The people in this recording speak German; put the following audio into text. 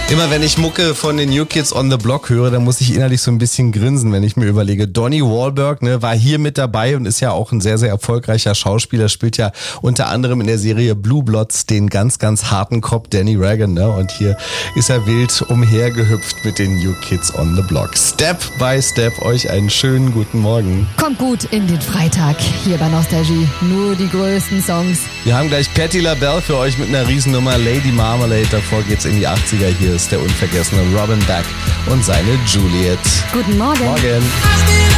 Immer wenn ich Mucke von den New Kids on the Block höre, dann muss ich innerlich so ein bisschen grinsen, wenn ich mir überlege. Donnie Wahlberg, ne, war hier mit dabei und ist ja auch ein sehr, sehr erfolgreicher Schauspieler, spielt ja unter anderem in der Serie Blue Bloods den ganz, ganz harten Cop Danny Reagan, ne, und hier ist er wild umhergehüpft mit den New Kids on the Block. Step by Step, euch einen schönen guten Morgen. Kommt gut in den Freitag, hier bei Nostalgie. Nur die größten Songs. Wir haben gleich Patti LaBelle für euch mit einer Riesennummer, Lady Marmalade, davor geht's in die 80er, hier ist der unvergessene Robin Beck und seine Juliet. Guten Morgen. Morgen.